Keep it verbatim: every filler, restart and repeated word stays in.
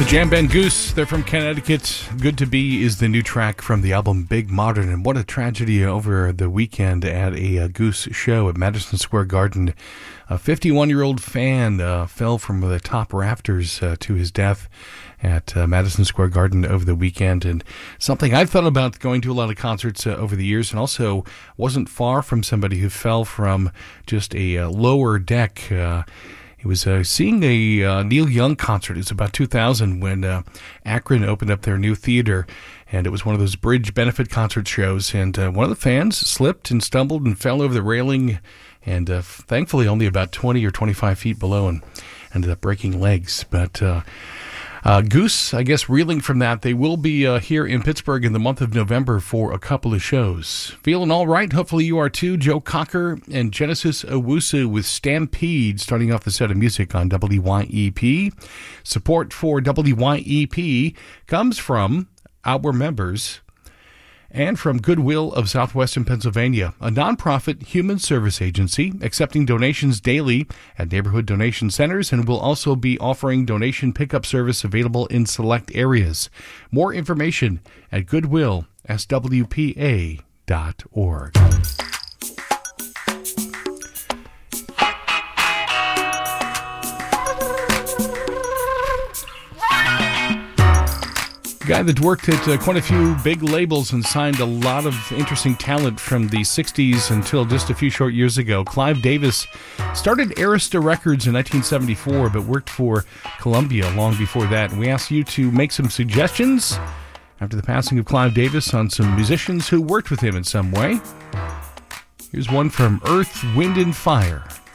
Jam Band Goose, they're from Connecticut. Good to Be is the new track from the album Big Modern, and what a tragedy over the weekend at a uh, Goose show at Madison Square Garden. A fifty-one-year-old fan uh, fell from the top rafters uh, to his death at uh, Madison Square Garden over the weekend, and something I've thought about going to a lot of concerts uh, over the years, and also wasn't far from somebody who fell from just a uh, lower deck. Uh, He was uh, seeing a uh, Neil Young concert. It was about two thousand when uh, Akron opened up their new theater, and it was one of those bridge benefit concert shows. And uh, one of the fans slipped and stumbled and fell over the railing, and uh, thankfully only about twenty or twenty-five feet below, and ended up breaking legs. But uh, uh, Goose, I guess, reeling from that. They will be uh, here in Pittsburgh in the month of November for a couple of shows. Feeling all right? Hopefully you are too. Joe Cocker and Genesis Owusu with Stampede starting off the set of music on W Y E P. Support for W Y E P comes from our members and from Goodwill of Southwestern Pennsylvania, a nonprofit human service agency accepting donations daily at neighborhood donation centers, and will also be offering donation pickup service available in select areas. More information at goodwill s w p a dot org. Guy that worked at uh, quite a few big labels and signed a lot of interesting talent from the sixties until just a few short years ago. Clive Davis started Arista Records in nineteen seventy-four, but worked for Columbia long before that. And we asked you to make some suggestions after the passing of Clive Davis on some musicians who worked with him in some way. Here's one from Earth, Wind and Fire.